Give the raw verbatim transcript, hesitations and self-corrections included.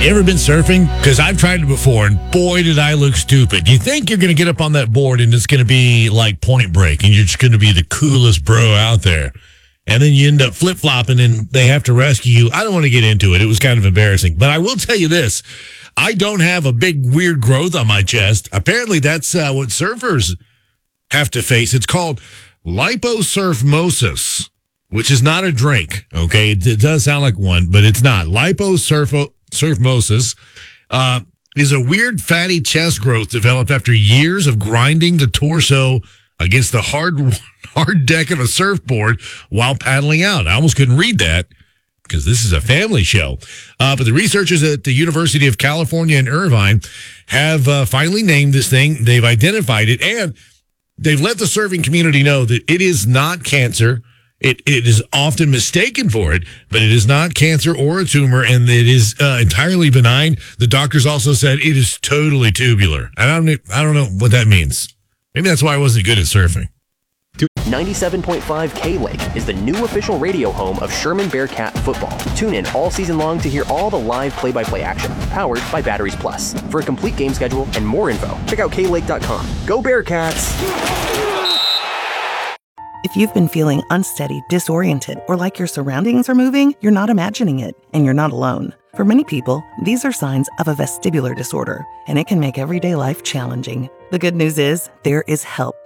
You ever been surfing? Because I've tried it before, and boy, did I look stupid. You think you're going to get up on that board, and it's going to be like Point Break, and you're just going to be the coolest bro out there. And then you end up flip-flopping, and they have to rescue you. I don't want to get into it. It was kind of embarrassing. But I will tell you this. I don't have a big, weird growth on my chest. Apparently, that's uh, what surfers have to face. It's called liposurfmosis, which is not a drink, okay? It, it does sound like one, but it's not. Liposurfmosis uh, is a weird fatty chest growth developed after years of grinding the torso against the hard hard deck of a surfboard while paddling out. I almost couldn't read that because this is a family show. Uh, but the researchers at the University of California in Irvine have uh, finally named this thing. They've identified it, and they've let the surfing community know that it is not cancer. It It is often mistaken for it, but it is not cancer or a tumor, and it is uh, entirely benign. The doctors also said it is totally tubular. I don't, I don't know what that means. Maybe that's why I wasn't good at surfing. ninety-seven point five K-Lake is the new official radio home of Sherman Bearcat football. Tune in all season long to hear all the live play-by-play action, powered by Batteries Plus. For a complete game schedule and more info, check out K Lake dot com. Go Bearcats! If you've been feeling unsteady, disoriented, or like your surroundings are moving, you're not imagining it, and you're not alone. For many people, these are signs of a vestibular disorder, and it can make everyday life challenging. The good news is there is help.